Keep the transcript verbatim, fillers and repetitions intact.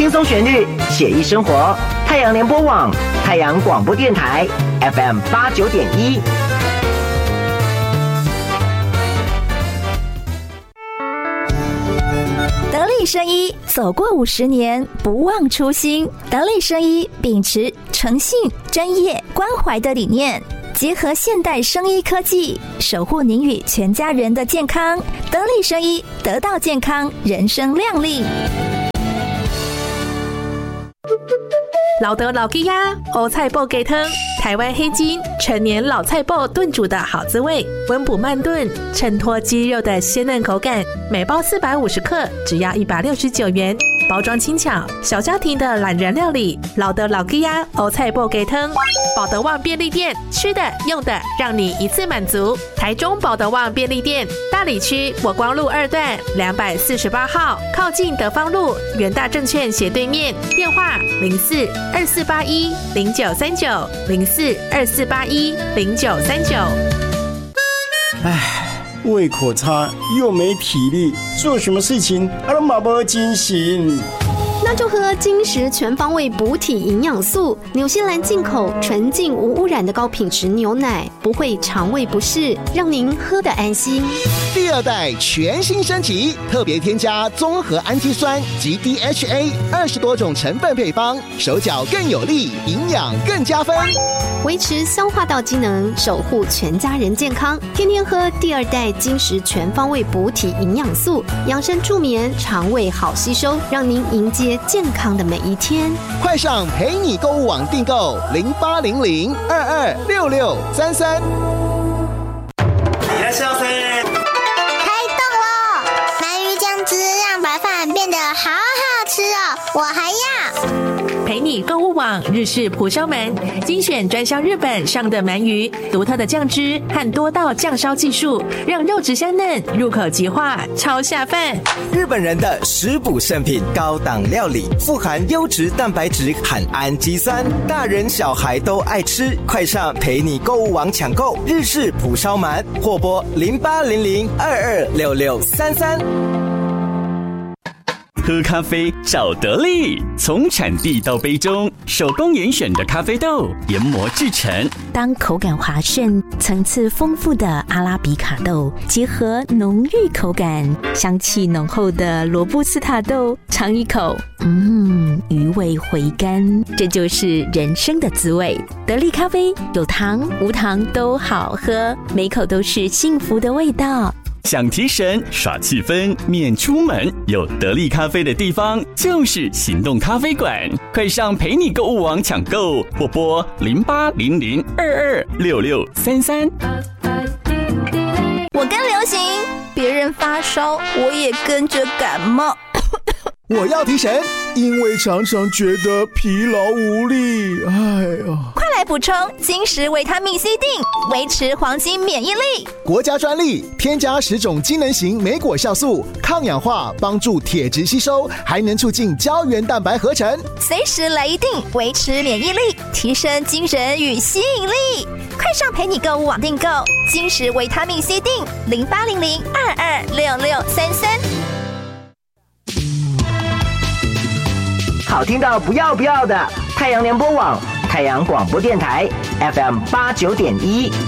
轻松旋律，写意生活。太阳联播网，太阳广播电台 F M 八九点一。 得力生医走过五十年，不忘初心。得力生医秉持诚信、专业、关怀的理念，结合现代生医科技，守护您与全家人的健康。得力生医，得到健康，人生亮丽。 老德老吉呀，欧菜脯鸡汤，台湾黑金陈年老菜脯炖煮的好滋味，温补慢炖，衬托鸡肉的鲜嫩口感。每包四百五十克，只要一百六十九元。包装轻巧，小家庭的懒人料理。老德老吉呀，欧菜脯鸡汤，保德旺便利店，吃的用的让你一次满足。台中保德旺便利店，大里区国光路二段两百四十八号，靠近德芳路元大证券斜对面。电话零四二四八一零九三九零四二四八一零九三九。 唉，胃口差又没体力，做什么事情啊都没没精神。 那就喝金石全方位补体营养素，纽西兰进口纯净无污染的高品质牛奶，不会肠胃不适，让您喝得安心。 第二代全新升级，特别添加综合氨基酸及 D H A 二十多种成分配方，手脚更有力，营养更加分， 维持消化道机能，守护全家人健康。天天喝第二代金石全方位补体营养素，养生助眠，肠胃好吸收，让您迎接健康的每一天。 快上陪你购物网订购零八零零二二六六三三。 いらっしゃいませ。 开动了！鳗鱼酱汁让白饭变得好好吃哦，我还要。 陪你购物网日式蒲烧鳗，精选专销日本上的鳗鱼，独特的酱汁和多道酱烧技术，让肉质香嫩，入口即化，超下饭。 日本人的食补圣品，高档料理，富含优质蛋白质和氨基酸，大人小孩都爱吃。快上陪你购物网抢购日式蒲烧鳗，或拨零八零零二二六六三三。 喝咖啡找得力，从产地到杯中，手工严选的咖啡豆研磨制成。 当口感滑顺、层次丰富的阿拉比卡豆结合浓郁口感、香气浓厚的罗布斯塔豆，尝一口，嗯，余味回甘，这就是人生的滋味。得力咖啡有糖无糖都好喝，每口都是幸福的味道。 想提神耍气氛免出门，有得力咖啡的地方就是行动咖啡馆。快上陪你购物网抢购，或拨零八零零二二六六三三。 我跟流行，别人发烧，我也跟着感冒。 我要提神，因为常常觉得疲劳无力。哎呀， 快来补充金石维他命 C 锭，维持黄金免疫力。 国家专利，添加十种机能型莓果酵素，抗氧化，帮助铁质吸收，还能促进胶原蛋白合成。 随时来一锭，维持免疫力，提升精神与吸引力。快上陪你购物网订购金石维他命 C 锭，零八零零二二六六三三。 好听到不要不要的太阳联播网、太阳广播电台 F M 八九点一。